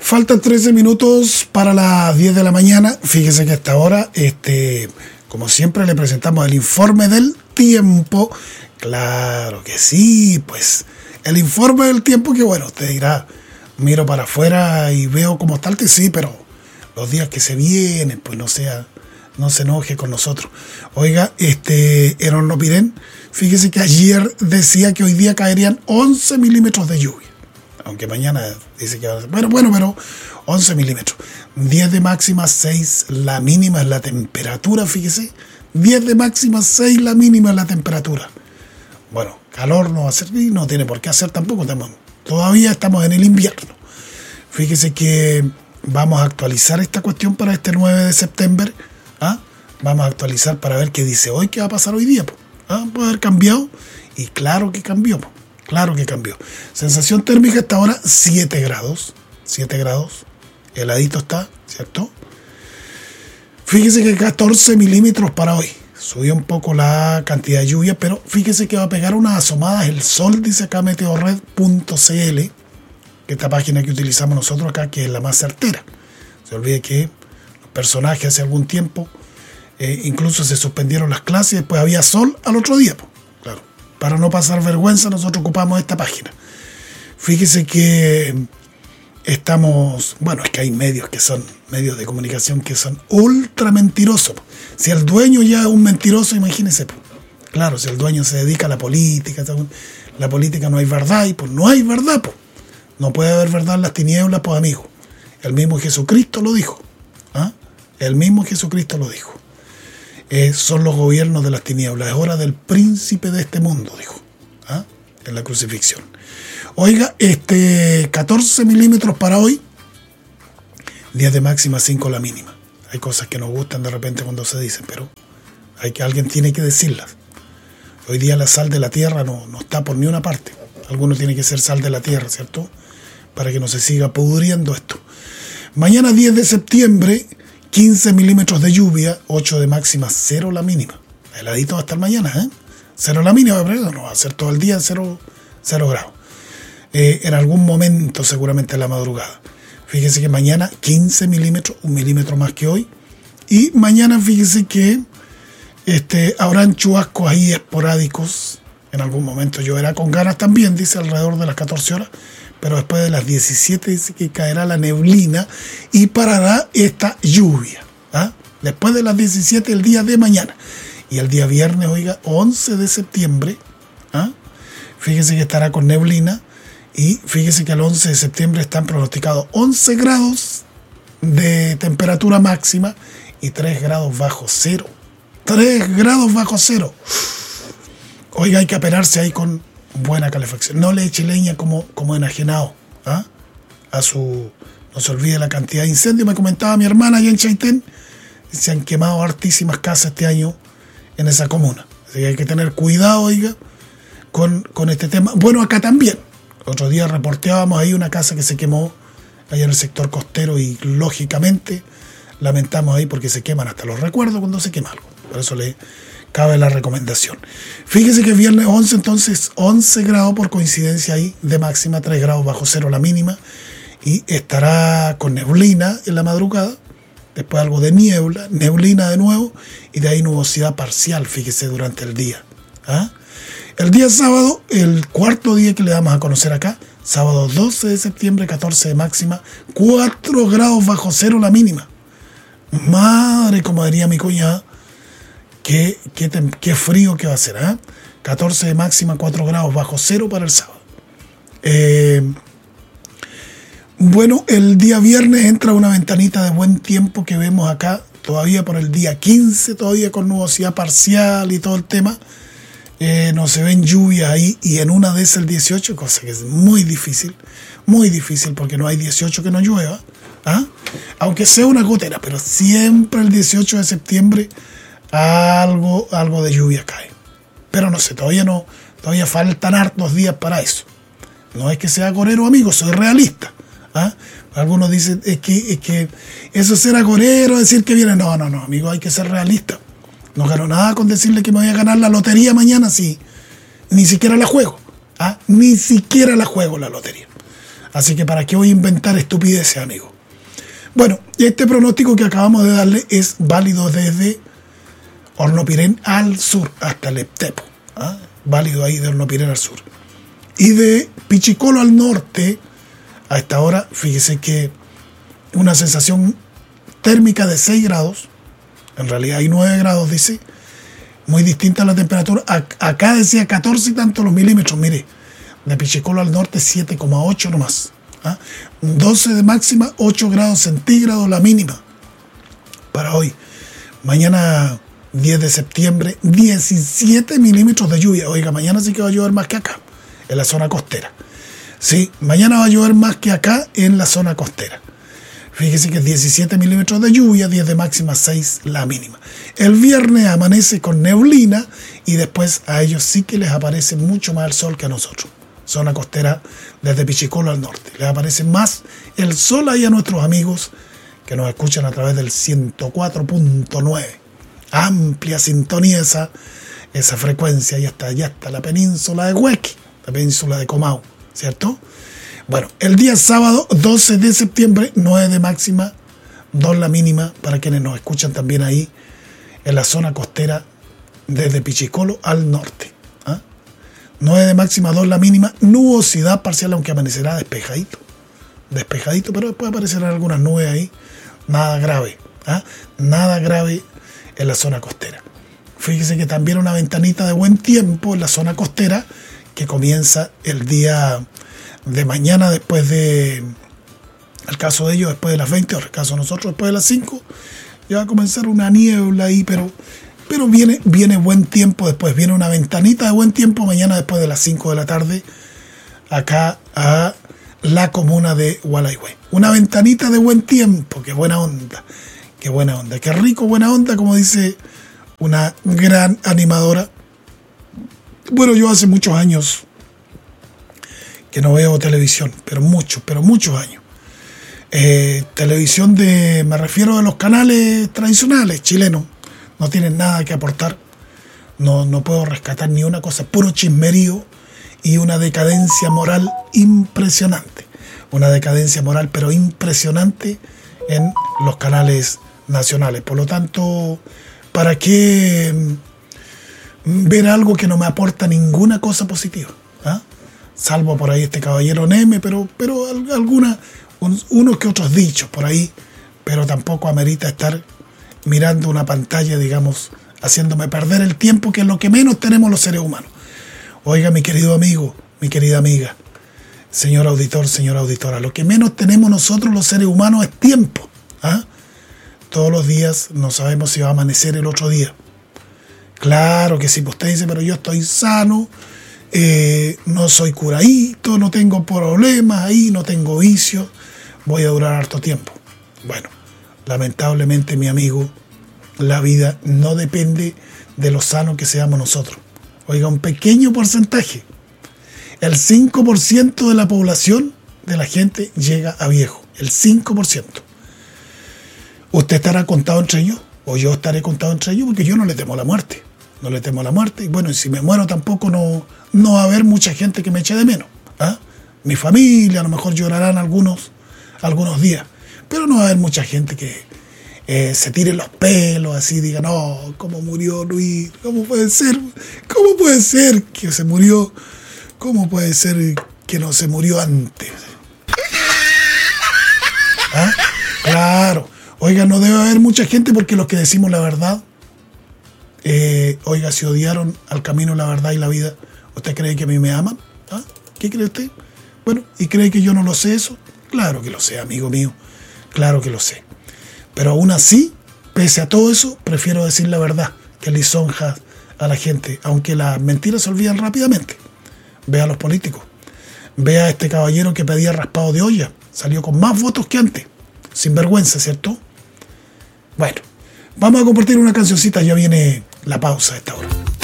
Faltan 13 minutos para las 10 de la mañana. Fíjese que hasta ahora, como siempre, le presentamos el informe del tiempo. Claro que sí, pues el informe del tiempo que, bueno, usted dirá, miro para afuera y veo cómo está el que sí, pero los días que se vienen, pues no se enoje con nosotros. Oiga, Eron Lopirén, fíjese que ayer decía que hoy día caerían 11 milímetros de lluvia. Aunque mañana dice que va a ser, bueno, pero 11 milímetros. 10 de máxima, 6 la mínima es la temperatura, fíjese. 10 de máxima, 6 la mínima es la temperatura. Bueno, calor no va a ser y no tiene por qué hacer tampoco. Todavía estamos en el invierno. Fíjese que vamos a actualizar esta cuestión para este 9 de septiembre. Vamos a actualizar para ver qué dice hoy, qué va a pasar hoy día. Puede haber cambiado. Y claro que cambió. Claro que cambió. Sensación térmica hasta ahora 7 grados. 7 grados. Heladito está, ¿cierto? Fíjese que 14 milímetros para hoy. Subió un poco la cantidad de lluvia, pero fíjese que va a pegar unas asomadas el sol, dice acá meteorred.cl, que esta página que utilizamos nosotros acá, que es la más certera. Se olvide que los personajes hace algún tiempo, incluso se suspendieron las clases y después había sol al otro día. Claro, para no pasar vergüenza nosotros ocupamos esta página. Fíjese que estamos, bueno, es que hay medios de comunicación que son ultra mentirosos. Si el dueño ya es un mentiroso, imagínese. Claro, si el dueño se dedica a la política no hay verdad, y pues no hay verdad. No puede haber verdad en las tinieblas, pues amigo. El mismo Jesucristo lo dijo. El mismo Jesucristo lo dijo. Son los gobiernos de las tinieblas. Es hora del príncipe de este mundo, dijo. En la crucifixión. Oiga, 14 milímetros para hoy. 10 de máxima, 5 la mínima. Hay cosas que nos gustan de repente cuando se dicen, pero alguien tiene que decirlas. Hoy día la sal de la tierra no está por ni una parte. Alguno tiene que ser sal de la tierra, ¿cierto? Para que no se siga pudriendo esto. Mañana 10 de septiembre, 15 milímetros de lluvia, 8 de máxima, 0 la mínima. Heladito va a estar mañana, 0 la mínima, pero no va a ser todo el día 0 grados. En algún momento seguramente en la madrugada. Fíjese que mañana 15 milímetros, 1 milímetro más que hoy. Y mañana fíjese que habrán chubascos ahí esporádicos. En algún momento lloverá con ganas también, dice alrededor de las 14 horas. Pero después de las 17 dice que caerá la neblina y parará esta lluvia. Después de las 17 el día de mañana. Y el día viernes, oiga, 11 de septiembre, fíjese que estará con neblina. Y fíjese que el 11 de septiembre están pronosticados 11 grados de temperatura máxima y 3 grados bajo cero. 3 grados bajo cero. Oiga, hay que apelarse ahí con buena calefacción. No le eche leña como enajenado. No se olvide la cantidad de incendios. Me comentaba mi hermana allá en Chaitén. Se han quemado hartísimas casas este año en esa comuna. Así que hay que tener cuidado, oiga, con este tema. Bueno, acá también. Otro día reporteábamos ahí una casa que se quemó allá en el sector costero y lógicamente lamentamos ahí porque se queman hasta los recuerdos cuando se quema algo. Por eso le cabe la recomendación. Fíjese que viernes 11, entonces 11 grados por coincidencia ahí de máxima, 3 grados bajo cero la mínima y estará con neblina en la madrugada, después algo de neblina de nuevo y de ahí nubosidad parcial, fíjese, durante el día. El día sábado, el cuarto día que le damos a conocer acá, sábado 12 de septiembre, 14 de máxima, 4 grados bajo cero la mínima. Madre, como diría mi cuñada, qué frío que va a ser, 14 de máxima, 4 grados bajo cero para el sábado. Bueno, el día viernes entra una ventanita de buen tiempo que vemos acá, todavía por el día 15, todavía con nubosidad parcial y todo el tema. No se ven lluvias ahí y en una de esas el 18, cosa que es muy difícil porque no hay 18 que no llueva, aunque sea una gotera, pero siempre el 18 de septiembre algo de lluvia cae. Pero no sé, todavía faltan hartos días para eso. No es que sea agorero, amigo, soy realista. Algunos dicen es que eso es ser agorero, decir que viene. No, amigo, hay que ser realista. No gano nada con decirle que me voy a ganar la lotería mañana si ni siquiera la juego. Ni siquiera la juego la lotería. Así que ¿para qué voy a inventar estupideces, amigo? Bueno, este pronóstico que acabamos de darle es válido desde Hornopirén al sur hasta Leptepo. Válido ahí de Hornopirén al sur. Y de Pichicolo al norte, a esta hora, fíjese que una sensación térmica de 6 grados, en realidad hay 9 grados, dice, muy distinta a la temperatura. Acá decía 14 y tantos los milímetros, mire, de Pichicolo al norte 7,8 nomás. 12 de máxima, 8 grados centígrados la mínima para hoy. Mañana 10 de septiembre, 17 milímetros de lluvia. Oiga, mañana sí que va a llover más que acá, en la zona costera. Sí, mañana va a llover más que acá en la zona costera. Fíjese que 17 milímetros de lluvia, 10 de máxima, 6 la mínima. El viernes amanece con neblina y después a ellos sí que les aparece mucho más el sol que a nosotros. Zona costera desde Pichicolo al norte. Les aparece más el sol ahí a nuestros amigos que nos escuchan a través del 104.9. Amplia sintonía esa frecuencia. Ya está la península de Hueque, la península de Comau, ¿cierto? Bueno, el día sábado 12 de septiembre, 9 de máxima, 2 la mínima, para quienes nos escuchan también ahí en la zona costera desde Pichicolo al norte. 9 de máxima, 2 la mínima, nubosidad parcial, aunque amanecerá despejadito, pero después aparecerán algunas nubes ahí, nada grave, nada grave en la zona costera. Fíjese que también una ventanita de buen tiempo en la zona costera que comienza el día de mañana después de, el caso de ellos después de las 20 horas, el caso de nosotros después de las 5, ya va a comenzar una niebla ahí, pero viene buen tiempo después, viene una ventanita de buen tiempo mañana después de las 5 de la tarde, acá a la comuna de Gualeguay. Una ventanita de buen tiempo, qué buena onda, qué rico buena onda, como dice una gran animadora. Bueno, yo hace muchos años que no veo televisión, pero muchos años. Televisión me refiero a los canales tradicionales chilenos, no tienen nada que aportar, no puedo rescatar ni una cosa, puro chismerío y una decadencia moral impresionante, pero impresionante en los canales nacionales. Por lo tanto, ¿para qué ver algo que no me aporta ninguna cosa positiva? Salvo por ahí este caballero Neme, pero unos que otros dichos por ahí, pero tampoco amerita estar mirando una pantalla, digamos, haciéndome perder el tiempo, que es lo que menos tenemos los seres humanos. Oiga, mi querido amigo, mi querida amiga, señor auditor, señora auditora, lo que menos tenemos nosotros los seres humanos es tiempo. Todos los días no sabemos si va a amanecer el otro día. Claro que sí, pues usted dice, pero yo estoy sano, no soy curadito, no tengo problemas ahí, no tengo vicios, voy a durar harto tiempo. Bueno, lamentablemente, mi amigo, la vida no depende de lo sano que seamos nosotros. Oiga, un pequeño porcentaje, el 5% de la población de la gente llega a viejo, el 5%. ¿Usted estará contado entre ellos? ¿O yo estaré contado entre ellos? Porque yo no le temo a la muerte. No le temo a la muerte. Y bueno, y si me muero tampoco no va a haber mucha gente que me eche de menos. Mi familia, a lo mejor llorarán algunos días. Pero no va a haber mucha gente que se tire los pelos así, diga, no, ¿cómo murió Luis? ¿Cómo puede ser? ¿Cómo puede ser que se murió? ¿Cómo puede ser que no se murió antes? Claro. Oiga, no debe haber mucha gente porque los que decimos la verdad, oiga, si odiaron al camino, la verdad y la vida, ¿usted cree que a mí me aman? ¿Qué cree usted? Bueno, ¿y cree que yo no lo sé eso? Claro que lo sé, amigo mío, claro que lo sé. Pero aún así, pese a todo eso, prefiero decir la verdad, que lisonja a la gente, aunque las mentiras se olvidan rápidamente. Vea a los políticos, vea a este caballero que pedía raspado de olla, salió con más votos que antes, sin vergüenza, ¿cierto? Bueno, vamos a compartir una cancioncita, ya viene la pausa a esta hora.